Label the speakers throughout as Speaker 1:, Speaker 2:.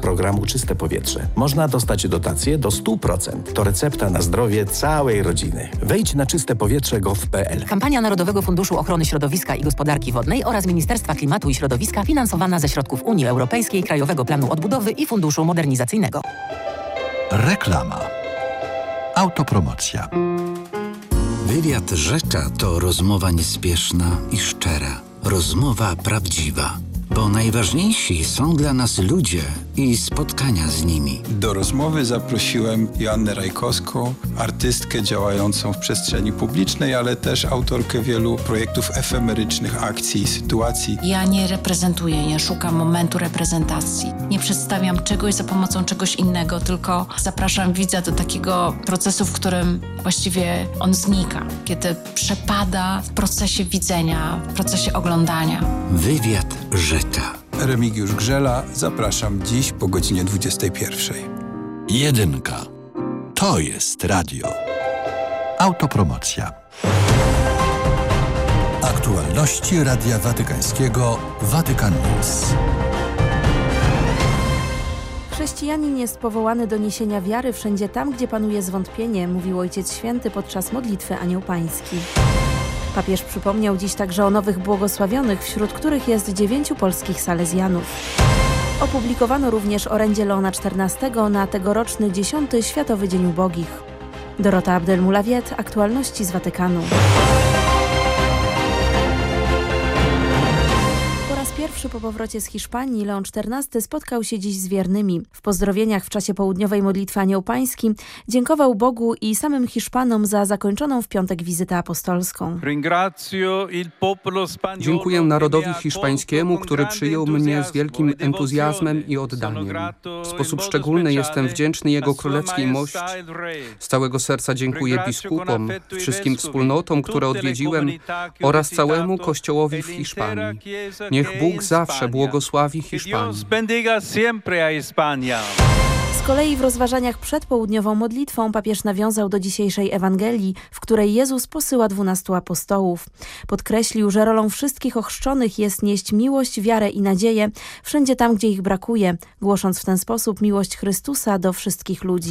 Speaker 1: programu Czyste Powietrze. Można dostać dotację do 100%. To recepta na zdrowie całej rodziny. Wejdź na czystepowietrze.gov.pl.
Speaker 2: Kampania Narodowego Funduszu Ochrony Środowiska i Gospodarki Wodnej oraz Ministerstwa Klimatu i Środowiska finansowana ze środków Unii Europejskiej, Krajowego Planu Odbudowy i Funduszu Modernizacyjnego.
Speaker 3: Reklama. Autopromocja.
Speaker 4: Wywiad Rzecza to rozmowa niespieszna i szczera. Rozmowa prawdziwa. Bo najważniejsi są dla nas ludzie i spotkania z nimi.
Speaker 5: Do rozmowy zaprosiłem Joannę Rajkowską, artystkę działającą w przestrzeni publicznej, ale też autorkę wielu projektów efemerycznych, akcji i sytuacji.
Speaker 6: Ja nie reprezentuję, nie szukam momentu reprezentacji. Nie przedstawiam czegoś za pomocą czegoś innego, tylko zapraszam widza do takiego procesu, w którym właściwie on znika. Kiedy przepada w procesie widzenia, w procesie oglądania.
Speaker 4: Wywiad Rzecza.
Speaker 5: Remigiusz Grzela, zapraszam dziś po godzinie 21.
Speaker 3: Jedynka. To jest radio. Autopromocja. Aktualności Radia Watykańskiego Vatican News.
Speaker 7: Chrześcijanin jest powołany do niesienia wiary wszędzie tam, gdzie panuje zwątpienie, mówił Ojciec Święty podczas modlitwy Anioł Pański. Papież przypomniał dziś także o nowych błogosławionych, wśród których jest 9 polskich salezjanów. Opublikowano również orędzie Leona XIV na tegoroczny 10. Światowy Dzień Ubogich. Dorota Abdelmulawiet, aktualności z Watykanu. Pierwszy po powrocie z Hiszpanii Leon XIV spotkał się dziś z wiernymi. W pozdrowieniach w czasie południowej modlitwy Anioł Pański dziękował Bogu i samym Hiszpanom za zakończoną w piątek wizytę apostolską.
Speaker 8: Dziękuję narodowi hiszpańskiemu, który przyjął mnie z wielkim entuzjazmem i oddaniem. W sposób szczególny jestem wdzięczny Jego Królewskiej Mości. Z całego serca dziękuję biskupom, wszystkim wspólnotom, które odwiedziłem oraz całemu Kościołowi w Hiszpanii. Niech Bóg zawsze błogosławi Hiszpanię.
Speaker 7: Z kolei w rozważaniach przed południową modlitwą papież nawiązał do dzisiejszej Ewangelii, w której Jezus posyła 12 apostołów. Podkreślił, że rolą wszystkich ochrzczonych jest nieść miłość, wiarę i nadzieję wszędzie tam, gdzie ich brakuje, głosząc w ten sposób miłość Chrystusa do wszystkich ludzi.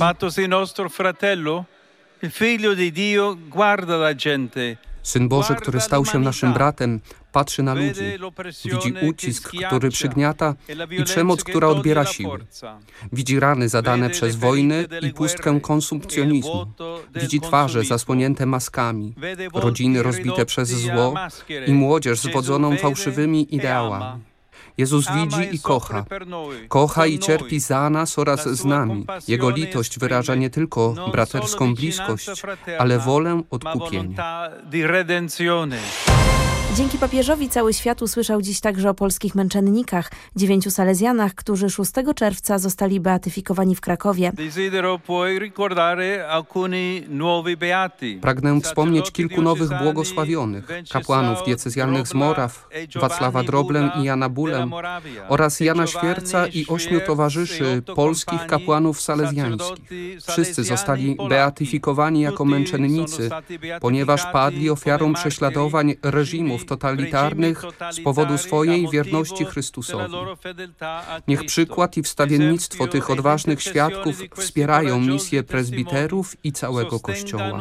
Speaker 8: Syn Boży, który stał się naszym bratem, patrzy na ludzi. Widzi ucisk, który przygniata i przemoc, która odbiera siły. Widzi rany zadane przez wojnę i pustkę konsumpcjonizmu. Widzi twarze zasłonięte maskami, rodziny rozbite przez zło i młodzież zwodzoną fałszywymi ideałami. Jezus widzi i kocha. Kocha i cierpi za nas oraz z nami. Jego litość wyraża nie tylko braterską bliskość, ale wolę odkupienia.
Speaker 7: Dzięki papieżowi cały świat usłyszał dziś także o polskich męczennikach, 9 salezjanach, którzy 6 czerwca zostali beatyfikowani w Krakowie.
Speaker 8: Pragnę wspomnieć kilku nowych błogosławionych, kapłanów diecezjalnych z Moraw, Wacława Droblę i Jana Bulę oraz Jana Świerca i 8 towarzyszy polskich kapłanów salezjańskich. Wszyscy zostali beatyfikowani jako męczennicy, ponieważ padli ofiarą prześladowań reżimów totalitarnych z powodu swojej wierności Chrystusowi. Niech przykład i wstawiennictwo tych odważnych świadków wspierają misję prezbiterów i całego Kościoła.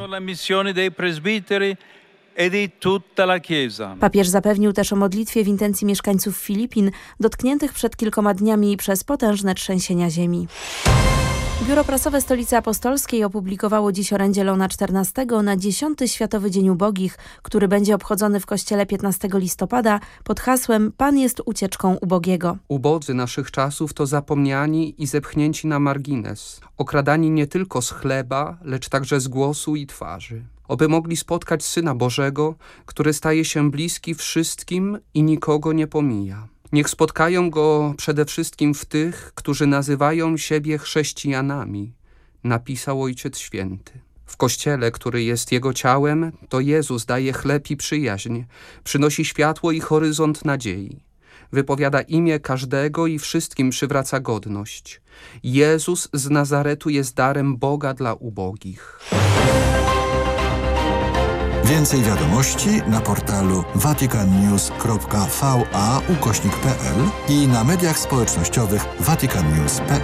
Speaker 7: Papież zapewnił też o modlitwie w intencji mieszkańców Filipin, dotkniętych przed kilkoma dniami przez potężne trzęsienia ziemi. Biuro Prasowe Stolicy Apostolskiej opublikowało dziś orędzie Leona XIV na 10. Światowy Dzień Ubogich, który będzie obchodzony w kościele 15 listopada pod hasłem Pan jest ucieczką ubogiego.
Speaker 8: Ubodzy naszych czasów to zapomniani i zepchnięci na margines, okradani nie tylko z chleba, lecz także z głosu i twarzy. Oby mogli spotkać Syna Bożego, który staje się bliski wszystkim i nikogo nie pomija. Niech spotkają Go przede wszystkim w tych, którzy nazywają siebie chrześcijanami, napisał Ojciec Święty. W Kościele, który jest Jego ciałem, to Jezus daje chleb i przyjaźń, przynosi światło i horyzont nadziei. Wypowiada imię każdego i wszystkim przywraca godność. Jezus z Nazaretu jest darem Boga dla ubogich.
Speaker 3: Więcej wiadomości na portalu vaticannews.va/pl i na mediach społecznościowych vaticannews.pl.